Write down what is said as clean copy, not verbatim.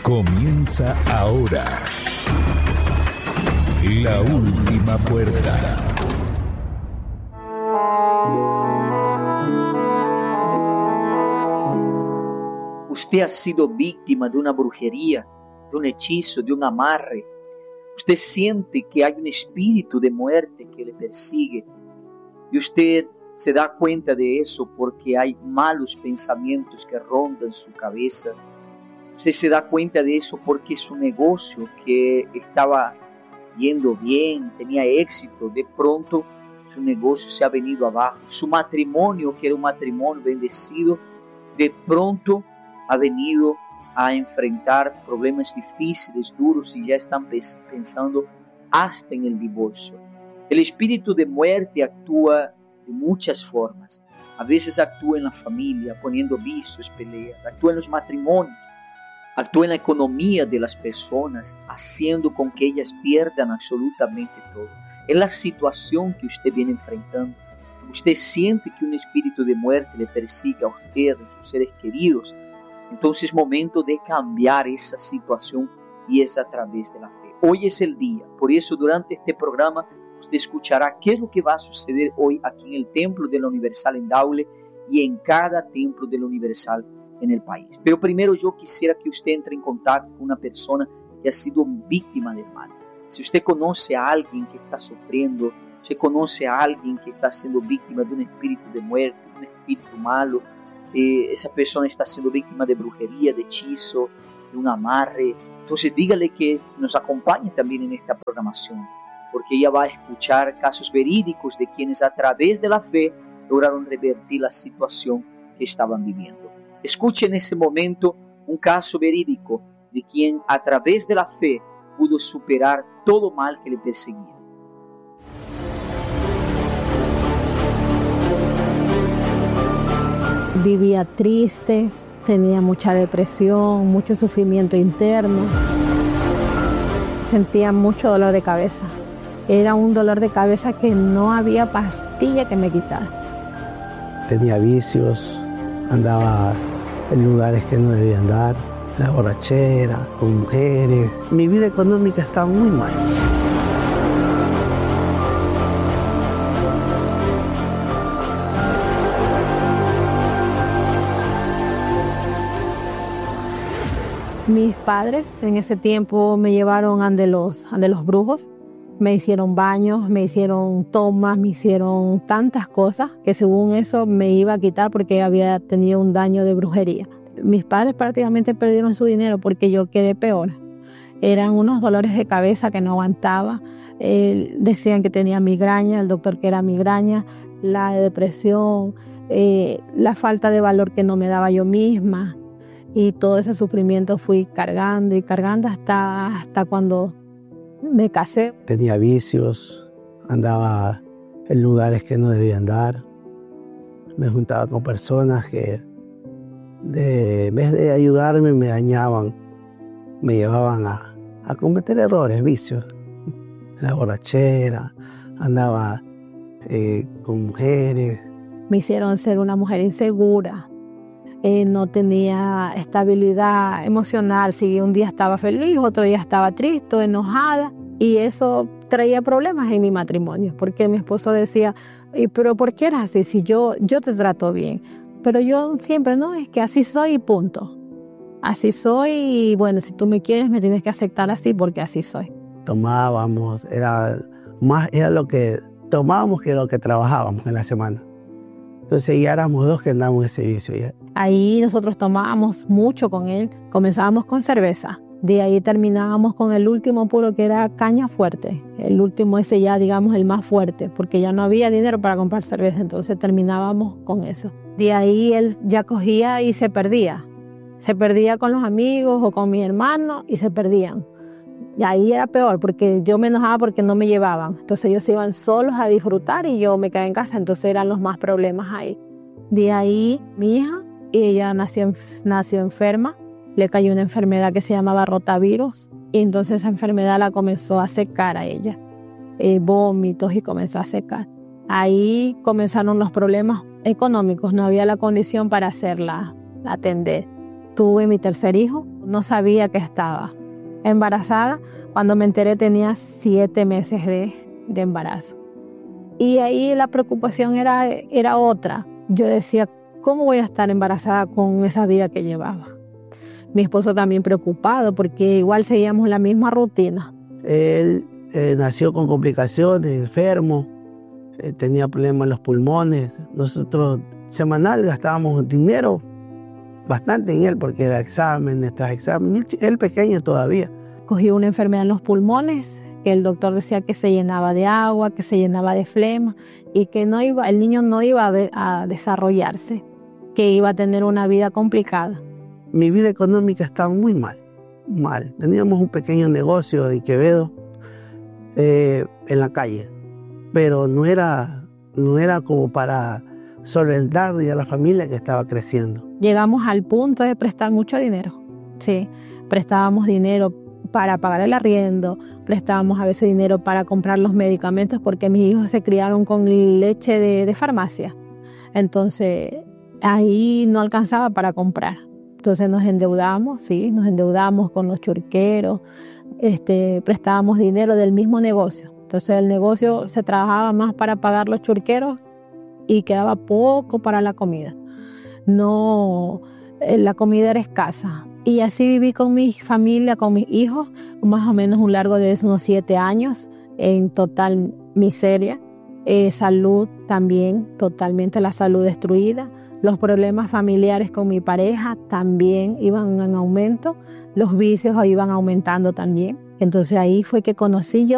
Comienza ahora La Última Puerta. Usted ha sido víctima de una brujería, de un hechizo, de un amarre. Usted siente que hay un espíritu de muerte que le persigue. Y usted se da cuenta de eso porque hay malos pensamientos que rondan su cabeza. Usted se da cuenta de eso porque su negocio que estaba yendo bien, tenía éxito, de pronto su negocio se ha venido abajo. Su matrimonio, que era un matrimonio bendecido, de pronto ha venido a enfrentar problemas difíciles, duros, y ya están pensando hasta en el divorcio. El espíritu de muerte actúa de muchas formas. A veces actúa en la familia, poniendo vicios, peleas, actúa en los matrimonios, actúa en la economía de las personas, haciendo con que ellas pierdan absolutamente todo. En la situación que usted viene enfrentando, usted siente que un espíritu de muerte le persigue a usted, a sus seres queridos. Entonces es momento de cambiar esa situación y es a través de la fe. Hoy es el día, por eso durante este programa usted escuchará qué es lo que va a suceder hoy aquí en el Templo de la Universal en Daule y en cada templo de la Universal en el país. Pero primero yo quisiera que usted entre en contacto con una persona que ha sido víctima del mal. Si usted conoce a alguien que está sufriendo, si conoce a alguien que está siendo víctima de un espíritu de muerte, de un espíritu malo, esa persona está siendo víctima de brujería, de hechizo, de un amarre, entonces dígale que nos acompañe también en esta programación, porque ella va a escuchar casos verídicos de quienes a través de la fe lograron revertir la situación que estaban viviendo. Escuche en ese momento un caso verídico de quien a través de la fe pudo superar todo mal que le perseguía. Vivía triste, tenía mucha depresión, mucho sufrimiento interno. Sentía mucho dolor de cabeza. Era un dolor de cabeza que no había pastilla que me quitara. Tenía vicios, andaba en lugares que no debía andar, la borrachera, con mujeres. Mi vida económica estaba muy mal. Mis padres en ese tiempo me llevaron ante los brujos, me hicieron baños, me hicieron tomas, me hicieron tantas cosas que según eso me iba a quitar porque había tenido un daño de brujería. Mis padres prácticamente perdieron su dinero porque yo quedé peor. Eran unos dolores de cabeza que no aguantaba. Decían que tenía migraña, el doctor que era migraña, la depresión, la falta de valor que no me daba yo misma. Y todo ese sufrimiento fui cargando y cargando hasta cuando me casé. Tenía vicios, andaba en lugares que no debía andar. Me juntaba con personas que en vez de ayudarme me dañaban. Me llevaban a cometer errores, vicios. La borrachera, andaba con mujeres. Me hicieron ser una mujer insegura. No tenía estabilidad emocional, si un día estaba feliz, otro día estaba triste, enojada, y eso traía problemas en mi matrimonio, porque mi esposo decía, pero ¿por qué eres así? Si yo te trato bien, pero yo siempre, no, es que así soy y punto, así soy y bueno, si tú me quieres me tienes que aceptar así porque así soy. Tomábamos, era lo que tomábamos que lo que trabajábamos en la semana. Entonces ya éramos dos que andábamos en ese vicio. Ya. Ahí nosotros tomábamos mucho con él. Comenzábamos con cerveza. De ahí terminábamos con el último puro que era caña fuerte. El último ese ya, digamos, el más fuerte, porque ya no había dinero para comprar cerveza. Entonces terminábamos con eso. De ahí él ya cogía y se perdía. Se perdía con los amigos o con mis hermanos y se perdían. Y ahí era peor porque yo me enojaba porque no me llevaban. Entonces ellos iban solos a disfrutar y yo me quedé en casa. Entonces eran los más problemas ahí. De ahí mi hija, ella nació enferma. Le cayó una enfermedad que se llamaba rotavirus. Y entonces esa enfermedad la comenzó a secar a ella. Vómitos y comenzó a secar. Ahí comenzaron los problemas económicos. No había la condición para hacerla atender. Tuve mi tercer hijo. no sabía que estaba embarazada. Cuando me enteré tenía 7 meses de embarazo. Y ahí la preocupación era otra. Yo decía, ¿cómo voy a estar embarazada con esa vida que llevaba? Mi esposo también preocupado porque igual seguíamos la misma rutina. Él nació con complicaciones, enfermo, tenía problemas en los pulmones. Nosotros semanal gastábamos dinero bastante en él porque era exámenes tras exámenes. Él pequeño todavía. Cogió una enfermedad en los pulmones, que el doctor decía que se llenaba de agua, que se llenaba de flema y que el niño no iba a desarrollarse, que iba a tener una vida complicada. Mi vida económica estaba muy mal. Teníamos un pequeño negocio en Quevedo, en la calle, pero no era como para solventarle a la familia que estaba creciendo. Llegamos al punto de prestar mucho dinero. Sí, prestábamos dinero para pagar el arriendo, prestábamos a veces dinero para comprar los medicamentos porque mis hijos se criaron con leche de farmacia. Entonces, ahí no alcanzaba para comprar. Entonces nos endeudamos con los churqueros, prestábamos dinero del mismo negocio. Entonces el negocio se trabajaba más para pagar los churqueros y quedaba poco para la comida. No, la comida era escasa. Y así viví con mi familia, con mis hijos, más o menos un largo de unos 7 años, en total miseria. Salud también, totalmente la salud destruida. Los problemas familiares con mi pareja también iban en aumento. Los vicios iban aumentando también. Entonces ahí fue que conocí yo